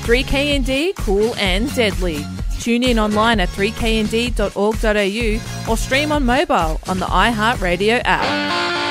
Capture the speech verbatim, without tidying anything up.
three K N D, cool and deadly. Tune in online at three k n d dot org dot a u or stream on mobile on the iHeartRadio app.